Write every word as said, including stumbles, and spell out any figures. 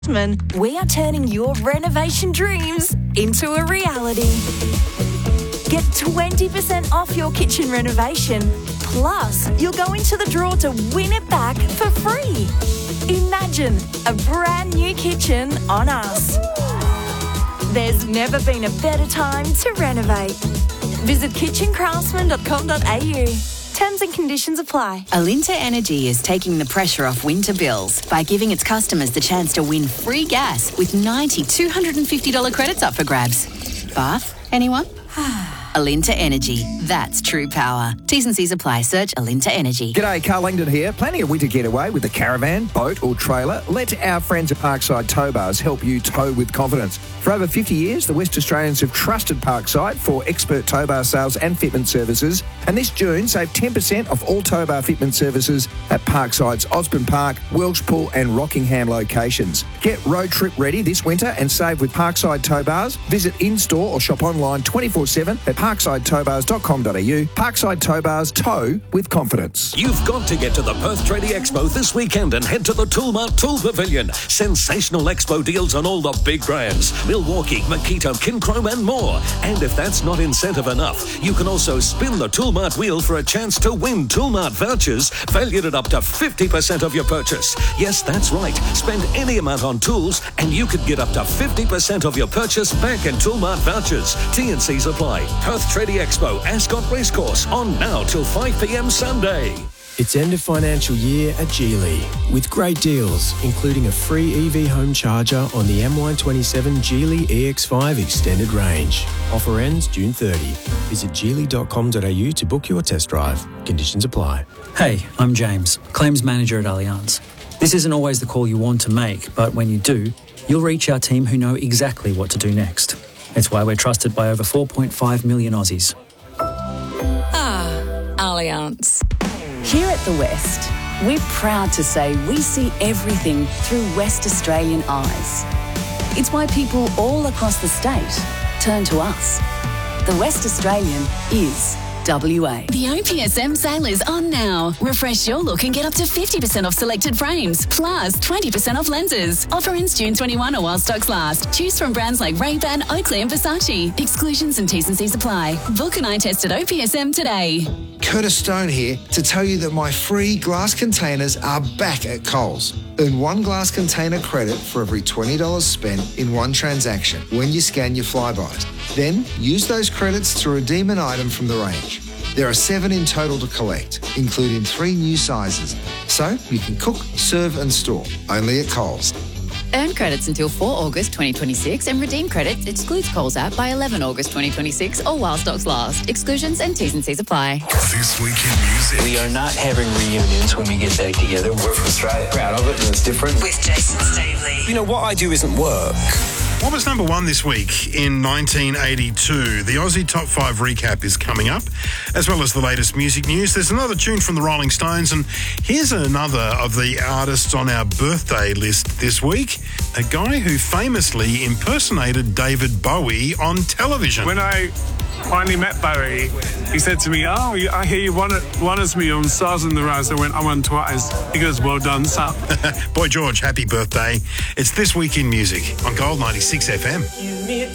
We are turning your renovation dreams into a reality. Get twenty percent off your kitchen renovation. Plus, you'll go into the draw to win it back for free. Imagine a brand new kitchen on us. There's never been a better time to renovate. Visit kitchen craftsman dot com dot a u. Terms and conditions apply. Alinta Energy is taking the pressure off winter bills by giving its customers the chance to win free gas with ninety two hundred fifty dollars credits up for grabs. Bath? Anyone? Alinta Energy. That's true power. T's and C's apply. Search Alinta Energy. G'day, Carl Langdon here. Planning a winter getaway with a caravan, boat or trailer? Let our friends at Parkside Tow Bars help you tow with confidence. For over fifty years, the West Australians have trusted Parkside for expert tow bar sales and fitment services. And this June, save ten percent off all tow bar fitment services at Parkside's Osborne Park, Welshpool and Rockingham locations. Get road trip ready this winter and save with Parkside Tow Bars. Visit in-store or shop online twenty-four seven at parkside tow bars dot com dot a u. Parkside Tow Bars, tow with confidence. You've got to get to the Perth Tradie Expo this weekend and head to the Toolmart Tool Pavilion. Sensational expo deals on all the big brands. Milwaukee, Makito, Kinchrome and more. And if that's not incentive enough, you can also spin the Toolmart wheel for a chance to win Toolmart vouchers valued at up to fifty percent of your purchase. Yes, that's right. Spend any amount on tools and you could get up to fifty percent of your purchase back in Toolmart vouchers. T and C's apply. Perth Tradie Expo, Ascot Racecourse, on now till five p m Sunday. It's end of financial year at Geely with great deals, including a free E V home charger on the M Y twenty-seven Geely E X five Extended Range. Offer ends June thirtieth. Visit geely dot com dot a u to book your test drive. Conditions apply. Hey, I'm James, Claims Manager at Allianz. This isn't always the call you want to make, but when you do, you'll reach our team who know exactly what to do next. It's why we're trusted by over four point five million Aussies. Ah, Allianz. Here at The West, we're proud to say we see everything through West Australian eyes. It's why people all across the state turn to us. The West Australian is W A. The O P S M sale is on now. Refresh your look and get up to fifty percent off selected frames, plus twenty percent off lenses. Offer ends June twenty-first or while stocks last. Choose from brands like Ray-Ban, Oakley and Versace. Exclusions and T's and C's apply. Book an eye test at O P S M today. Curtis Stone here to tell you that my free glass containers are back at Coles. Earn one glass container credit for every twenty dollars spent in one transaction when you scan your Flybys. Then use those credits to redeem an item from the range. There are seven in total to collect, including three new sizes. So you can cook, serve and store, only at Coles. Earn credits until the fourth of August twenty twenty-six and redeem credits excludes Coles app by the eleventh of August twenty twenty-six or while stocks last. Exclusions and T's and C's apply. This Week in Music. We are not having reunions when we get back together. We're from Australia. Proud of it and it's different. With Jason Stavely. You know, what I do isn't work. What was number one this week in nineteen eighty-two? The Aussie Top five recap is coming up, as well as the latest music news. There's another tune from the Rolling Stones, and here's another of the artists on our birthday list this week, a guy who famously impersonated David Bowie on television. When I finally met Bowie, he said to me, oh, I hear you won, won as me on Stars in the Rise. I went, I won twice. He goes, well done, son. Boy George, happy birthday. It's This Week in Music on Gold ninety-six F M.